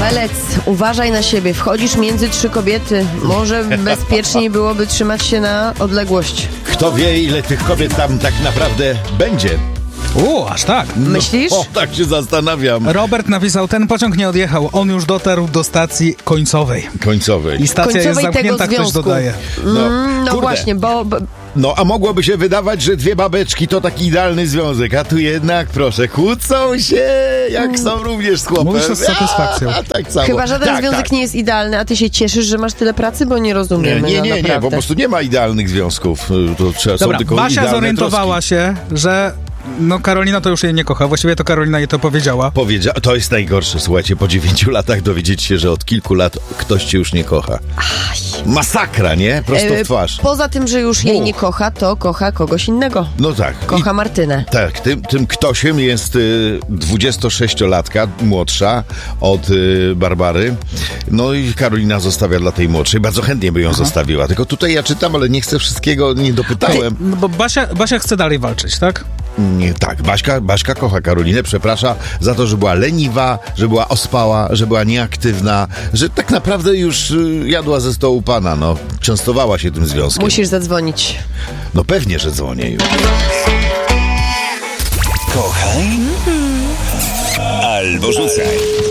Pawelec, uważaj na siebie. Wchodzisz między 3 kobiety. Może bezpieczniej byłoby trzymać się na odległość. Kto wie, ile tych kobiet tam tak naprawdę będzie? Aż tak. Myślisz? O, tak się zastanawiam. Robert napisał, ten pociąg nie odjechał, on już dotarł do stacji końcowej. I stacja jest zamknięta, ktoś dodaje. No właśnie, bo... No, a mogłoby się wydawać, że 2 babeczki to taki idealny związek, a tu jednak, proszę, kłócą się, jak są również z chłopem. Mówisz to z satysfakcją. Tak samo. Chyba żaden związek nie jest idealny, a ty się cieszysz, że masz tyle pracy, bo nie rozumiemy. Nie, po prostu nie ma idealnych związków. To trzeba, Dobra, są tylko Basia zorientowała troski. się, że Karolina to już jej nie kocha. Właściwie to Karolina jej to powiedziała. To jest najgorsze, słuchajcie, po 9 latach dowiedzieć się, że od kilku lat ktoś cię już nie kocha. Masakra, nie? Prosto w twarz. Poza tym, że już jej nie kocha, to kocha kogoś innego. No tak. Kocha Martynę. Tak, tym ktośem jest 26-latka, młodsza od Barbary. No i Karolina zostawia dla tej młodszej. Bardzo chętnie by ją zostawiła. Tylko tutaj ja czytam, ale nie chcę wszystkiego, nie dopytałem. No bo Basia chce dalej walczyć, tak? Nie, tak, Baśka kocha Karolinę, przeprasza za to, że była leniwa, że była ospała, że była nieaktywna, że tak naprawdę już jadła ze stołu pana, no. Częstowała się tym związkiem. Musisz zadzwonić. No pewnie, że dzwonię już. Kochaj albo rzucaj.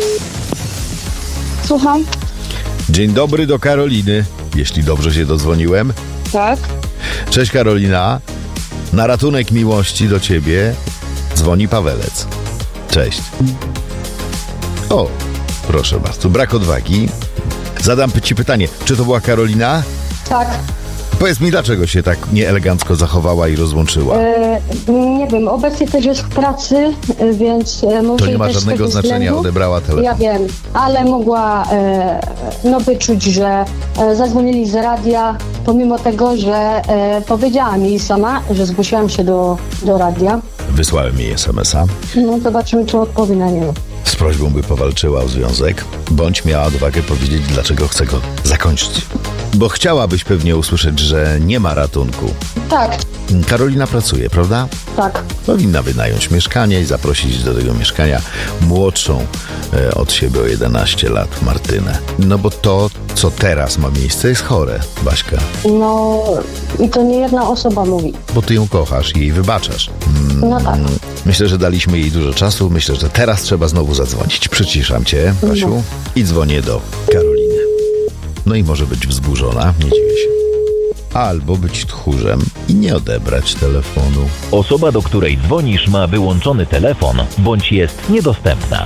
Słucham? Dzień dobry do Karoliny, jeśli dobrze się dodzwoniłem. Tak. Cześć Karolina, na ratunek miłości do ciebie dzwoni Pawelec. Cześć. O, proszę bardzo, brak odwagi. Zadam ci pytanie, czy to była Karolina? Tak. Powiedz mi, dlaczego się tak nieelegancko zachowała i rozłączyła? Nie wiem, obecnie też jest w pracy, więc może To nie ma też z żadnego tego znaczenia, względu. odebrała telefon. Ja wiem, ale mogła wyczuć, że zadzwonili z radia, pomimo tego, że powiedziała mi sama, że zgłosiłam się do radia. Wysłałem jej SMS-a No zobaczymy, czy odpowie na niego. z prośbą, by powalczyła o związek, bądź miała odwagę powiedzieć, dlaczego chce go zakończyć. Bo chciałabyś pewnie usłyszeć, że nie ma ratunku. Tak, Karolina pracuje, prawda? tak. Powinna wynająć mieszkanie i zaprosić do tego mieszkania młodszą od siebie o 11 lat Martynę. No bo to, co teraz ma miejsce, jest chore, Baśka. No i to nie jedna osoba mówi. Bo ty ją kochasz i jej wybaczasz. No tak. Myślę, że daliśmy jej dużo czasu. Myślę, że teraz trzeba znowu zadzwonić. Przyciszam cię, Basiu, i dzwonię do Karoliny. No i może być wzburzona, nie dziwię się. Albo być tchórzem i nie odebrać telefonu. Osoba, do której dzwonisz, ma wyłączony telefon bądź jest niedostępna.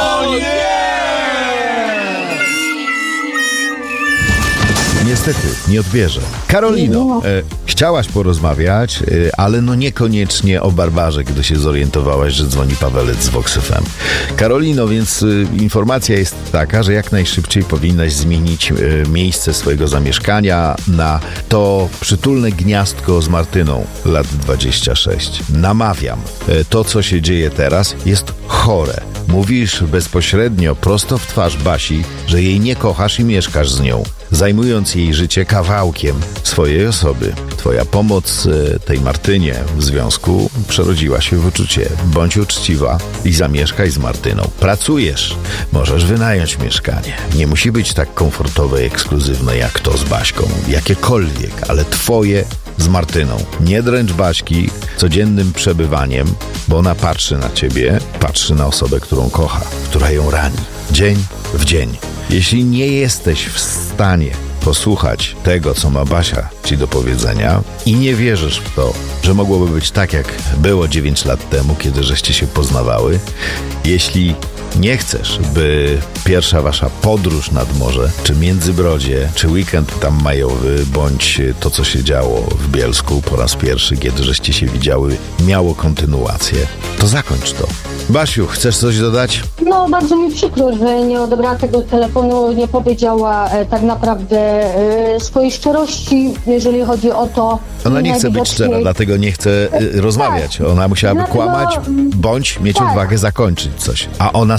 Niestety, nie odbierze. Karolino, chciałaś porozmawiać, ale no niekoniecznie o Barbarze, gdy się zorientowałaś, że dzwoni Pawelec z Vox FM. Karolino, więc informacja jest taka, że jak najszybciej powinnaś zmienić miejsce swojego zamieszkania na to przytulne gniazdko z Martyną, lat 26. Namawiam, to co się dzieje teraz jest chore. Mówisz bezpośrednio, prosto w twarz Basi, że jej nie kochasz i mieszkasz z nią, zajmując jej życie kawałkiem swojej osoby. Twoja pomoc tej Martynie w związku przerodziła się w uczucie. Bądź uczciwa i zamieszkaj z Martyną. Pracujesz, możesz wynająć mieszkanie. Nie musi być tak komfortowe i ekskluzywne jak to z Baśką. Jakiekolwiek, ale twoje z Martyną. Nie dręcz Baśki codziennym przebywaniem, bo ona patrzy na ciebie, patrzy na osobę, którą kocha, która ją rani. Dzień w dzień. Jeśli nie jesteś w stanie posłuchać tego, co ma Basia ci do powiedzenia i nie wierzysz w to, że mogłoby być tak, jak było 9 lat temu, kiedy żeście się poznawały, jeśli nie chcesz, by pierwsza wasza podróż nad morze, czy Międzybrodzie, czy weekend tam majowy, bądź to, co się działo w Bielsku po raz pierwszy, kiedy żeście się widziały, miało kontynuację, to zakończ to. Basiu, chcesz coś dodać? No, bardzo mi przykro, że nie odebrała tego telefonu, nie powiedziała tak naprawdę swojej szczerości, jeżeli chodzi o to. Ona nie chce być szczera, dlatego nie chce rozmawiać. Ona musiałaby Dlatego, kłamać, bądź mieć tak. odwagę zakończyć coś. A ona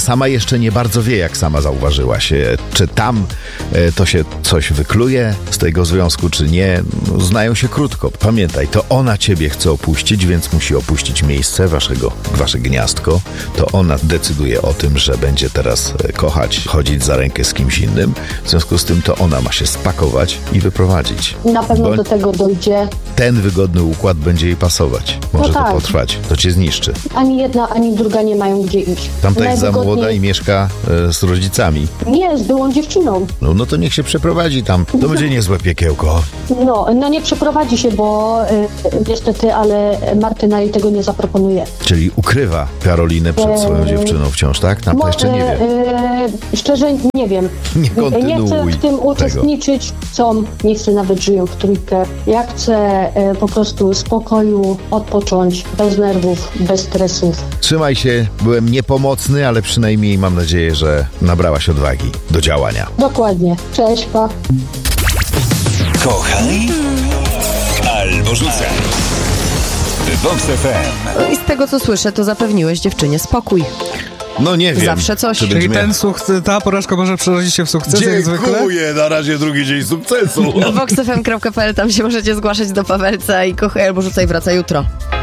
sama jeszcze nie bardzo wie, jak sama zauważyłaś, czy tam to się coś wykluje z tego związku, czy nie. Znają się krótko. Pamiętaj, to ona ciebie chce opuścić, więc musi opuścić miejsce, wasze gniazdko. To ona decyduje o tym, że będzie teraz kochać, chodzić za rękę z kimś innym. W związku z tym to ona ma się spakować i wyprowadzić. Na pewno do tego dojdzie. Ten wygodny układ będzie jej pasować. Może to potrwać. To cię zniszczy. Ani jedna, ani druga nie mają gdzie iść. Tamta jest za młoda i mieszka z rodzicami. Nie, z byłą dziewczyną. No to niech się przeprowadzi tam. To będzie niezłe piekiełko. No nie przeprowadzi się, bo niestety, ale Martyna jej tego nie zaproponuje. Czyli ukrywa Karolinę przed swoją dziewczyną wciąż, tak? Tamta jeszcze nie wie. Szczerze nie wiem. Nie chcę w tym uczestniczyć. Nie chcę nawet żyją w trójkę. Ja chcę po prostu spokoju, odpocząć, bez nerwów, bez stresów. Trzymaj się, byłem niepomocny, ale przynajmniej mam nadzieję, że nabrałaś odwagi do działania. Dokładnie. Cześć, pa. Kochaj albo rzucaj. Vox FM. No i z tego, co słyszę, to zapewniłeś dziewczynie spokój. No nie wiem. Zawsze coś. Czyli ta porażka może przerodzić się w sukces, jak zwykle? Dziękuję, na razie drugi dzień sukcesu. voxfm.pl, tam się możecie zgłaszać do Pawelca i Kochaj albo Rzucaj wraca jutro.